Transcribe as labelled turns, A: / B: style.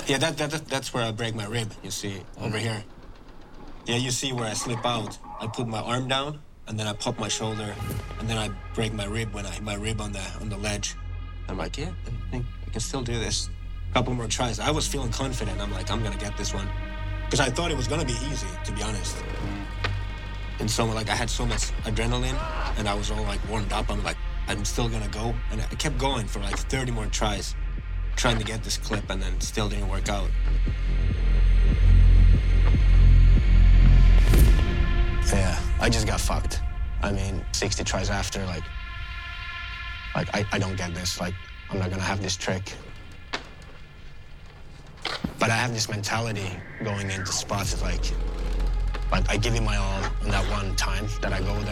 A: Yeah, that's where I break my rib, you see, over here. Yeah, you see where I slip out. I put my arm down, and then I pop my shoulder, and then I break my rib when I hit my rib on the ledge. I'm like, yeah, I think I can still do this. A couple more tries. I was feeling confident. I'm like, I'm gonna get this one. Because I thought it was gonna be easy, to be honest. And so, like, I had so much adrenaline, and I was all, like, warmed up. I'm like, I'm still gonna go. And I kept going for, like, 30 more tries, trying to get this clip, and then still didn't work out. Yeah, I just got fucked. I mean, 60 tries after, like I don't get this. Like, I'm not gonna have this trick. But I have this mentality going into spots, like I give it my all on that one time that I go there.